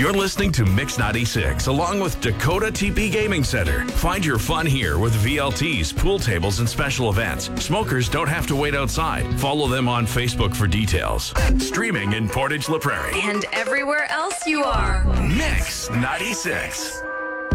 You're listening to Mix 96 along with Dakota TP Gaming Center. Find your fun here with VLTs, pool tables, and special events. Smokers don't have to wait outside. Follow them on Facebook for details. Streaming in Portage La Prairie. And everywhere else you are. Mix 96.